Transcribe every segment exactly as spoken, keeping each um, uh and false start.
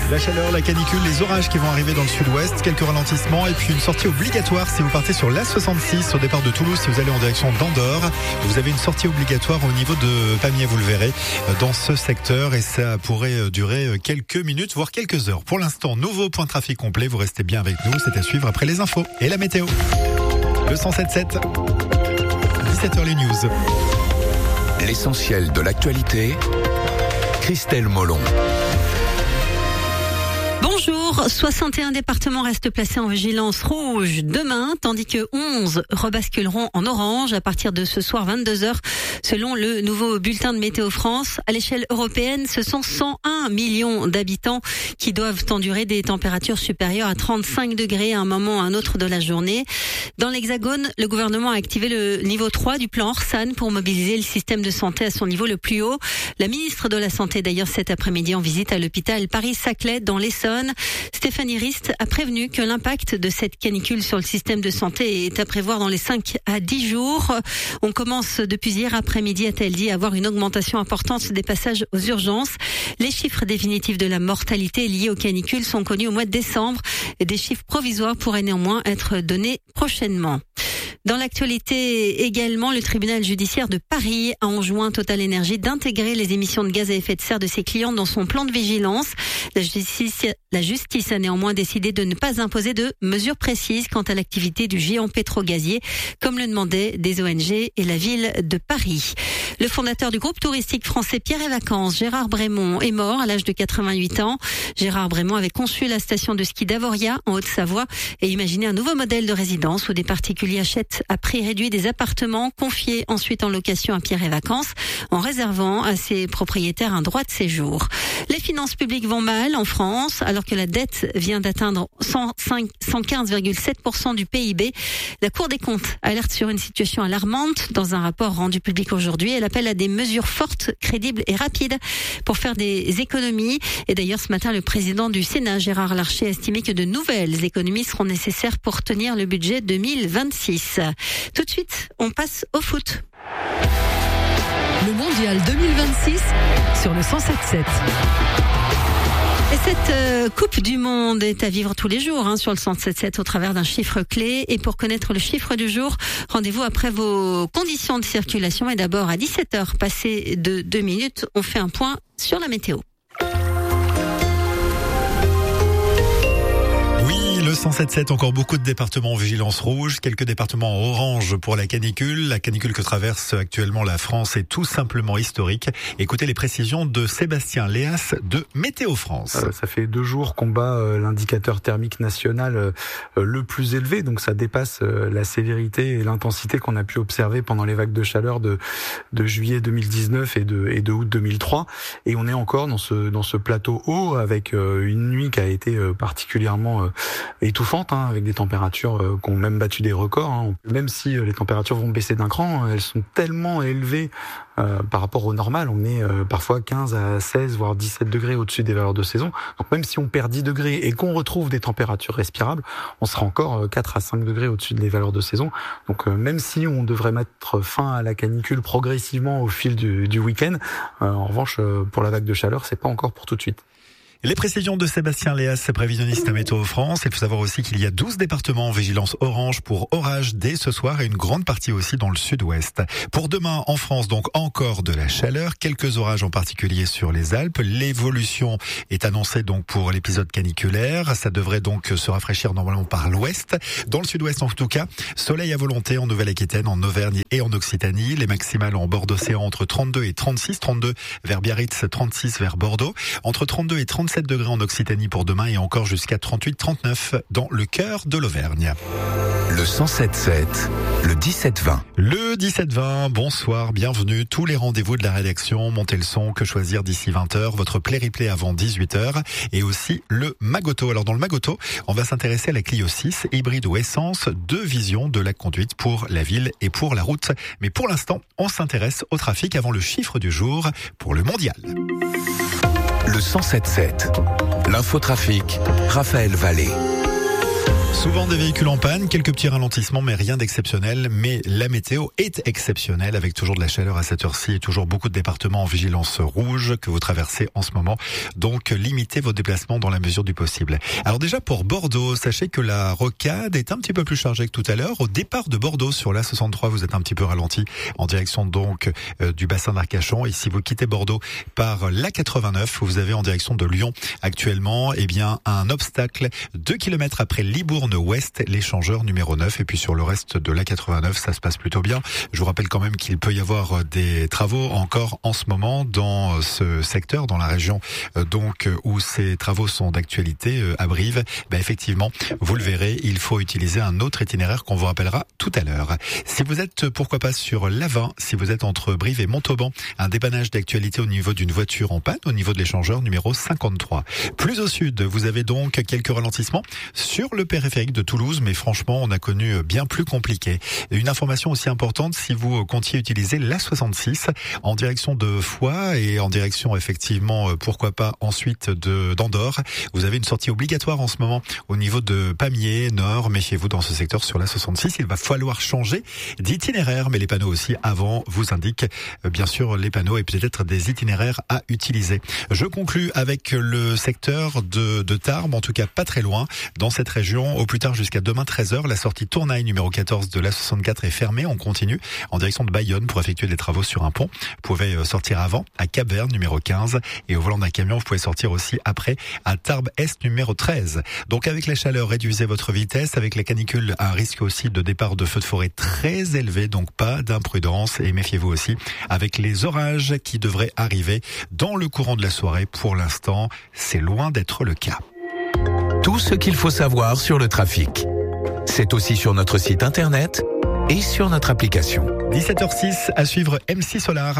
La chaleur, la canicule, les orages qui vont arriver dans le sud-ouest, quelques ralentissements et puis une sortie obligatoire si vous partez sur l'A soixante-six au départ de Toulouse, si vous allez en direction d'Andorre. Vous avez une sortie obligatoire au niveau de Pamiers, vous le verrez, dans ce secteur et ça pourrait durer quelques minutes, voire quelques heures. Pour l'instant, nouveau point de trafic complet, vous restez bien avec nous, c'est à suivre après les infos et la météo. Le cent sept sept, dix-sept heures les news. L'essentiel de l'actualité, Christelle Molon. Bonjour, soixante et un départements restent placés en vigilance rouge demain, tandis que onze rebasculeront en orange à partir de ce soir vingt-deux heures, selon le nouveau bulletin de Météo France. À l'échelle européenne, ce sont cent un millions d'habitants qui doivent endurer des températures supérieures à trente-cinq degrés à un moment ou à un autre de la journée. Dans l'Hexagone, le gouvernement a activé le niveau trois du plan Orsan pour mobiliser le système de santé à son niveau le plus haut. La ministre de la Santé, d'ailleurs, cet après-midi en visite à l'hôpital Paris-Saclay dans l'Essonne. Stéphanie Rist a prévenu que l'impact de cette canicule sur le système de santé est à prévoir dans les cinq à dix jours. On commence depuis hier après-midi, a-t-elle dit, à avoir une augmentation importante des passages aux urgences. Les chiffres définitifs de la mortalité liée aux canicules sont connus au mois de décembre. Des chiffres provisoires pourraient néanmoins être donnés prochainement. Dans l'actualité également, le tribunal judiciaire de Paris a enjoint Total Energy d'intégrer les émissions de gaz à effet de serre de ses clients dans son plan de vigilance. La justice, la justice a néanmoins décidé de ne pas imposer de mesures précises quant à l'activité du géant pétro-gazier, comme le demandaient des O N G et la ville de Paris. Le fondateur du groupe touristique français Pierre et Vacances, Gérard Brémond, est mort à l'âge de quatre-vingt-huit ans. Gérard Brémond avait conçu la station de ski d'Avoria en Haute-Savoie et imaginé un nouveau modèle de résidence où des particuliers achètent à prix réduit des appartements confiés ensuite en location à Pierre et Vacances en réservant à ses propriétaires un droit de séjour. Les finances publiques vont mal en France alors que la dette vient d'atteindre cent quinze virgule sept pour cent du P I B. La Cour des comptes alerte sur une situation alarmante dans un rapport rendu public aujourd'hui. Elle appelle à des mesures fortes, crédibles et rapides pour faire des économies. Et d'ailleurs, ce matin, le président du Sénat, Gérard Larcher, a estimé que de nouvelles économies seront nécessaires pour tenir le budget deux mille vingt-six. Tout de suite, on passe au foot. Le mondial deux mille vingt-six sur le cent sept sept. Et cette euh, Coupe du Monde est à vivre tous les jours hein, sur le cent sept sept au travers d'un chiffre clé. Et pour connaître le chiffre du jour, rendez-vous après vos conditions de circulation. Et d'abord à dix-sept heures, passées de deux minutes, on fait un point sur la météo. Le cent sept sept, encore beaucoup de départements en vigilance rouge, quelques départements en orange pour la canicule. La canicule que traverse actuellement la France est tout simplement historique. Écoutez les précisions de Sébastien Léas de Météo France. Euh, ça fait deux jours qu'on bat euh, l'indicateur thermique national euh, le plus élevé, donc ça dépasse euh, la sévérité et l'intensité qu'on a pu observer pendant les vagues de chaleur de, de juillet deux mille dix-neuf et de, et de août deux mille trois. Et on est encore dans ce, dans ce plateau haut avec euh, une nuit qui a été euh, particulièrement euh, étouffante, hein, avec des températures euh, qui ont même battu des records. Hein. Même si euh, les températures vont baisser d'un cran, elles sont tellement élevées euh, par rapport au normal. On est euh, parfois quinze à seize, voire dix-sept degrés au-dessus des valeurs de saison. Donc même si on perd dix degrés et qu'on retrouve des températures respirables, on sera encore euh, quatre à cinq degrés au-dessus des valeurs de saison. Donc euh, même si on devrait mettre fin à la canicule progressivement au fil du, du week-end, euh, en revanche, euh, pour la vague de chaleur, c'est pas encore pour tout de suite. Les précisions de Sébastien Léas, prévisionniste à Météo France. Il faut savoir aussi qu'il y a douze départements en vigilance orange pour orage dès ce soir et une grande partie aussi dans le sud-ouest. Pour demain, en France, donc encore de la chaleur, quelques orages en particulier sur les Alpes. L'évolution est annoncée donc pour l'épisode caniculaire. Ça devrait donc se rafraîchir normalement par l'ouest. Dans le sud-ouest en tout cas, soleil à volonté en Nouvelle-Aquitaine, en Auvergne et en Occitanie. Les maximales en bord d'océan entre trente-deux et trente-six, trente-deux vers Biarritz, trente-six vers Bordeaux. Entre trente-deux et trente-sept degrés en Occitanie pour demain et encore jusqu'à trente-huit trente-neuf dans le cœur de l'Auvergne. Le cent sept sept, le dix-sept vingt. Le dix-sept vingt, bonsoir, bienvenue. Tous les rendez-vous de la rédaction, montez le son, que choisir d'ici vingt heures, votre play-replay avant dix-huit heures et aussi le Magoto. Alors dans le Magoto, on va s'intéresser à la Clio six, hybride ou essence, deux visions de la conduite pour la ville et pour la route. Mais pour l'instant, on s'intéresse au trafic avant le chiffre du jour pour le mondial. Le cent sept sept, l'infotrafic, Raphaël Vallée. Souvent des véhicules en panne, quelques petits ralentissements, mais rien d'exceptionnel. Mais la météo est exceptionnelle, avec toujours de la chaleur à cette heure-ci et toujours beaucoup de départements en vigilance rouge que vous traversez en ce moment. Donc, limitez vos déplacements dans la mesure du possible. Alors déjà, pour Bordeaux, sachez que la rocade est un petit peu plus chargée que tout à l'heure. Au départ de Bordeaux, sur l'A soixante-trois, vous êtes un petit peu ralenti en direction donc euh, du bassin d'Arcachon. Et si vous quittez Bordeaux par l'A quatre-vingt-neuf, vous avez en direction de Lyon actuellement, eh bien, un obstacle deux kilomètres après Libourne Ouest, l'échangeur numéro neuf. Et puis sur le reste de l'A quatre-vingt-neuf, ça se passe plutôt bien. Je vous rappelle quand même qu'il peut y avoir des travaux encore en ce moment dans ce secteur, dans la région donc où ces travaux sont d'actualité à Brive. Ben effectivement, vous le verrez, il faut utiliser un autre itinéraire qu'on vous rappellera tout à l'heure. Si vous êtes pourquoi pas sur l'A vingt, si vous êtes entre Brive et Montauban, un dépannage d'actualité au niveau d'une voiture en panne, au niveau de l'échangeur numéro cinquante-trois. Plus au sud, vous avez donc quelques ralentissements sur le périphérique de Toulouse, mais franchement, on a connu bien plus compliqué. Une information aussi importante, si vous comptiez utiliser l'A soixante-six en direction de Foix et en direction effectivement, pourquoi pas ensuite de d'Andorre, vous avez une sortie obligatoire en ce moment au niveau de Pamiers, Nord. Méfiez-vous dans ce secteur sur l'A soixante-six, il va falloir changer d'itinéraire, mais les panneaux aussi avant vous indiquent bien sûr les panneaux et peut-être des itinéraires à utiliser. Je conclus avec le secteur de, de Tarbes, en tout cas pas très loin, dans cette région, au plus tard jusqu'à demain treize heures, la sortie Tournaille numéro quatorze de l'A soixante-quatre est fermée. On continue en direction de Bayonne pour effectuer des travaux sur un pont. Vous pouvez sortir avant à Cap-Vert numéro quinze et au volant d'un camion, vous pouvez sortir aussi après à Tarbes-Est numéro treize. Donc avec la chaleur, réduisez votre vitesse. Avec la canicule, un risque aussi de départ de feux de forêt très élevé, donc pas d'imprudence et méfiez-vous aussi avec les orages qui devraient arriver dans le courant de la soirée. Pour l'instant, c'est loin d'être le cas. Tout ce qu'il faut savoir sur le trafic. C'est aussi sur notre site internet et sur notre application. dix-sept heures six, à suivre M six Solar.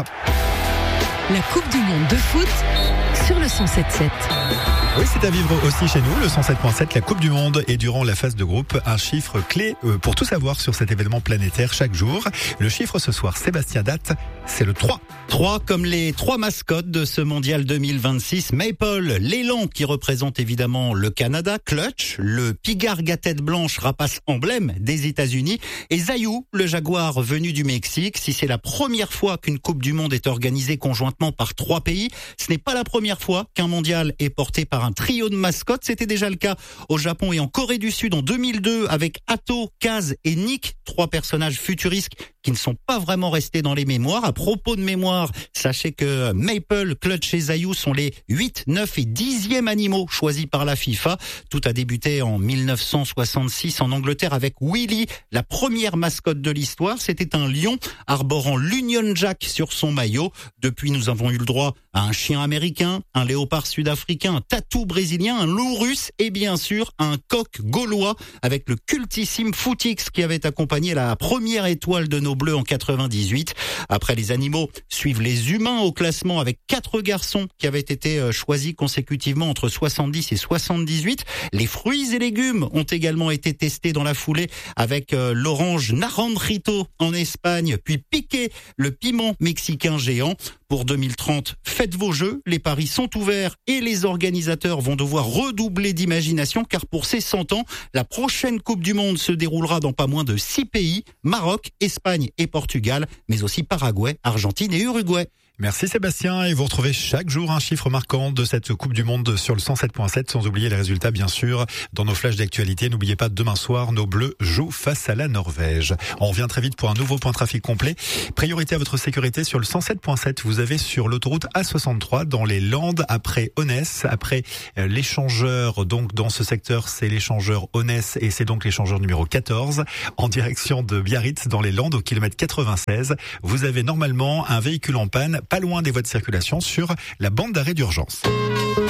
La Coupe du Monde de foot sur le cent sept sept. Oui, c'est à vivre aussi chez nous, le cent sept point sept, la Coupe du Monde. Et durant la phase de groupe, un chiffre clé pour tout savoir sur cet événement planétaire chaque jour. Le chiffre ce soir, Sébastien date, c'est le trois. trois comme les trois mascottes de ce mondial deux mille vingt-six. Maple, l'élan qui représente évidemment le Canada. Clutch, le pigargue à tête blanche, rapace emblème des États-Unis. Et Zayou, le jaguar venu du Mexique. Si c'est la première fois qu'une Coupe du Monde est organisée conjointement par trois pays, ce n'est pas la première fois qu'un mondial est porté par un trio de mascottes. C'était déjà le cas au Japon et en Corée du Sud en deux mille deux avec Atto, Kaz et Nick, trois personnages futuristes qui ne sont pas vraiment restés dans les mémoires. À propos de mémoire, sachez que Maple, Clutch et Zayou sont les huit, neuf et dixième animaux choisis par la FIFA. Tout a débuté en mille neuf cent soixante-six en Angleterre avec Willy, la première mascotte de l'histoire. C'était un lion arborant l'Union Jack sur son maillot. Depuis, nous avons eu le droit à un chien américain, un léopard sud-africain, un tatou brésilien, un loup russe et bien sûr un coq gaulois avec le cultissime Footix qui avait accompagné la première étoile de nos Bleus en quatre-vingt-dix-huit. Après les animaux, suivent les humains au classement avec quatre garçons qui avaient été choisis consécutivement entre soixante-dix et soixante-dix-huit. Les fruits et légumes ont également été testés dans la foulée avec l'orange Naranjito en Espagne, puis Piqué, le piment mexicain géant. Pour deux mille trente, faites vos jeux, les paris sont ouverts et les organisateurs vont devoir redoubler d'imagination car pour ces cent ans, la prochaine Coupe du Monde se déroulera dans pas moins de six pays, Maroc, Espagne et Portugal, mais aussi Paraguay, Argentine et Uruguay. Merci Sébastien, et vous retrouvez chaque jour un chiffre marquant de cette Coupe du Monde sur le cent sept point sept, sans oublier les résultats bien sûr dans nos flashs d'actualité. N'oubliez pas, demain soir, nos Bleus jouent face à la Norvège. On revient très vite pour un nouveau point trafic complet. Priorité à votre sécurité sur le cent sept point sept. Vous avez sur l'autoroute A soixante-trois dans les Landes, après Onès, après l'échangeur, donc dans ce secteur c'est l'échangeur Onès et c'est donc l'échangeur numéro quatorze, en direction de Biarritz dans les Landes au kilomètre quatre-vingt-seize. Vous avez normalement un véhicule en panne pas loin des voies de circulation sur la bande d'arrêt d'urgence.